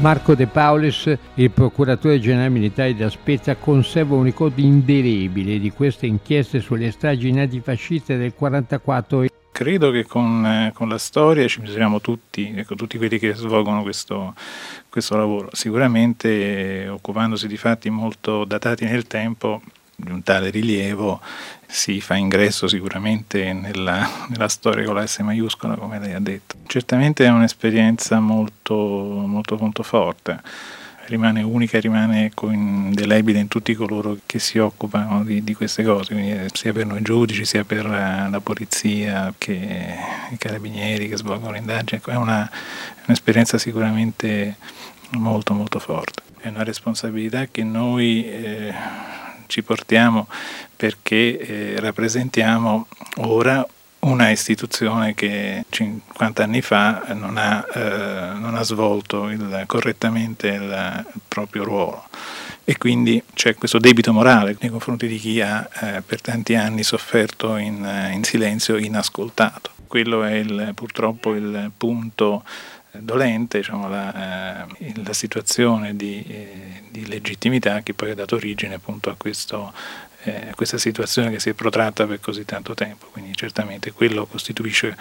Marco De Paulis, il procuratore generale militare di La Spezia, conserva un ricordo indelebile di queste inchieste sulle stragi nazifasciste del 1944. Credo che con la storia ci misuriamo tutti, tutti quelli che svolgono questo lavoro, sicuramente occupandosi di fatti molto datati nel tempo, di un tale rilievo, si fa ingresso sicuramente nella storia con la S maiuscola, come lei ha detto. Certamente è un'esperienza molto, molto, molto forte. Rimane unica, rimane indelebile in tutti coloro che si occupano di queste cose, quindi sia per noi giudici, sia per la polizia, che i carabinieri che svolgono l'indagine. È un'esperienza sicuramente molto molto forte. È una responsabilità che noi ci portiamo perché rappresentiamo ora una istituzione che 50 anni fa non ha svolto correttamente il proprio ruolo, e quindi c'è questo debito morale nei confronti di chi ha per tanti anni sofferto in silenzio, inascoltato. Quello è purtroppo il punto dolente, diciamo, la situazione di legittimità che poi ha dato origine appunto a questa situazione che si è protratta per così tanto tempo. Quindi certamente quello costituisce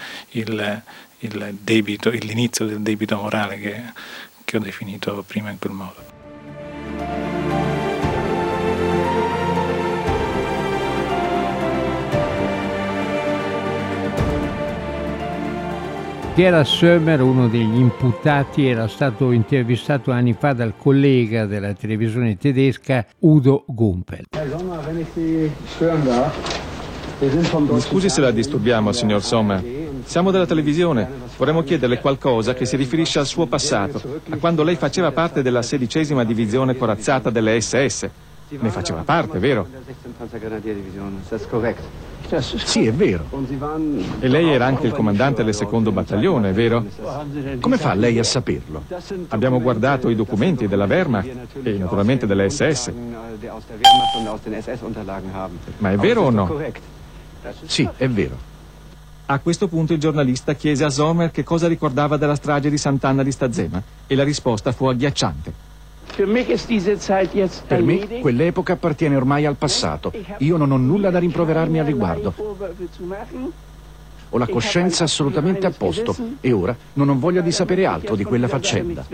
l'inizio del debito morale che ho definito prima in quel modo. Gerhard Sömer, uno degli imputati, era stato intervistato anni fa dal collega della televisione tedesca Udo Gumpel. Mi scusi se la disturbiamo, signor Sommer. Siamo della televisione. Vorremmo chiederle qualcosa che si riferisce al suo passato, a quando lei faceva parte della 16ª divisione corazzata delle SS. Ne faceva parte, vero? Sì, è vero. E lei era anche il comandante del 2° battaglione, vero? Come fa lei a saperlo? Abbiamo guardato i documenti della Wehrmacht e naturalmente delle SS. Ma è vero o no? Sì, è vero. A questo punto il giornalista chiese a Sommer che cosa ricordava della strage di Sant'Anna di Stazzema e la risposta fu agghiacciante. Per me quell'epoca appartiene ormai al passato. Io non ho nulla da rimproverarmi al riguardo. Ho la coscienza assolutamente a posto e ora non ho voglia di sapere altro di quella faccenda.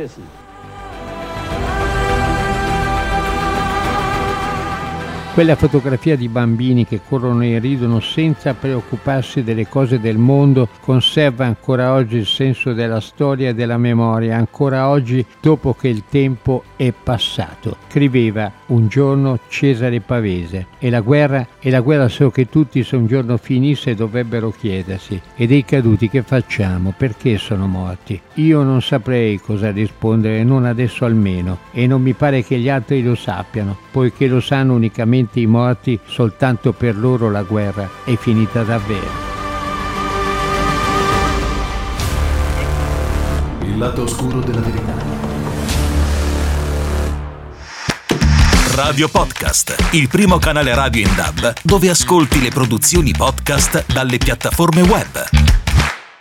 Quella fotografia di bambini che corrono e ridono senza preoccuparsi delle cose del mondo conserva ancora oggi il senso della storia e della memoria, ancora oggi dopo che il tempo è passato. Scriveva un giorno Cesare Pavese. E la guerra solo che tutti, se un giorno finisse, dovrebbero chiedersi: e dei caduti che facciamo? Perché sono morti? Io non saprei cosa rispondere, non adesso almeno, e non mi pare che gli altri lo sappiano, poiché lo sanno unicamente i morti. Soltanto per loro la guerra è finita davvero. Il lato oscuro della verità. Radio Podcast, il primo canale radio in DAB dove ascolti le produzioni podcast dalle piattaforme web.